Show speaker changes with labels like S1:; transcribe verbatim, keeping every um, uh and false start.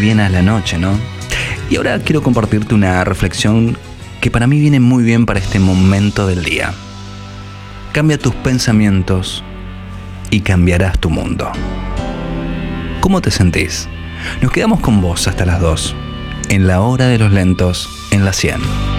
S1: bien a la noche, ¿no? Y ahora quiero compartirte una reflexión que para mí viene muy bien para este momento del día. Cambia tus pensamientos y cambiarás tu mundo. ¿Cómo te sentís? Nos quedamos con vos hasta las dos, en la hora de los lentos, en la cien.